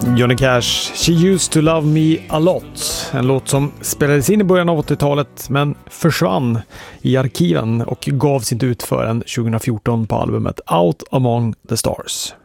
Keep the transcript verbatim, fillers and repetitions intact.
Johnny Cash, She Used To Love Me A Lot. En låt som spelades in i början av åttiotalet men försvann i arkiven och gavs inte ut förrän tjugohundrafjorton på albumet Out Among the Stars.